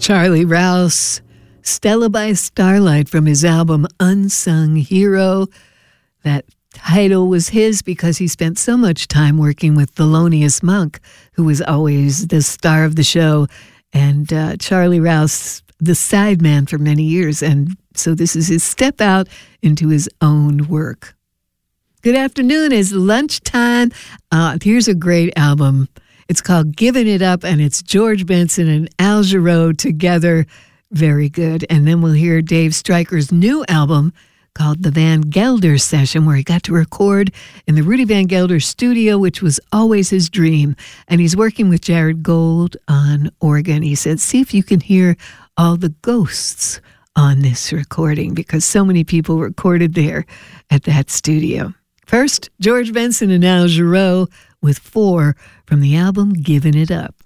Charlie Rouse, Stella by Starlight from his album Unsung Hero. That title was his because he spent so much time working with Thelonious Monk, who was always the star of the show, and Charlie Rouse, the sideman for many years. And so this is his step out into his own work. Good afternoon. It's lunchtime. Here's a great album. It's called Giving It Up, and it's George Benson and Al Jarreau together. Very good. And then we'll hear Dave Stryker's new album called The Van Gelder Session, where he got to record in the Rudy Van Gelder studio, which was always his dream. And he's working with Jared Gold on organ. He said, see if you can hear all the ghosts on this recording, because so many people recorded there at that studio. First, George Benson and Al Jarreau with 4 from the album Giving It Up.